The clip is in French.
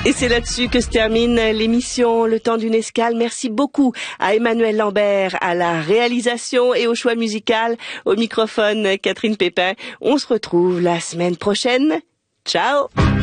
Et c'est là-dessus que se termine l'émission Le Temps d'une escale. Merci beaucoup à Emmanuel Lambert à la réalisation et au choix musical. Au microphone, Catherine Pépin. On se retrouve la semaine prochaine. Ciao!